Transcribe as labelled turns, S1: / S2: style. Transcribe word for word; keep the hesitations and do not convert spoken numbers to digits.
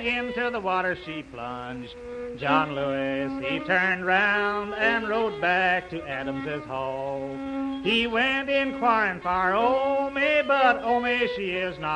S1: into the water she plunged. John Lewis, he turned round and rode back to Adams's Hall. He went inquiring for Omi, but Omi, she is not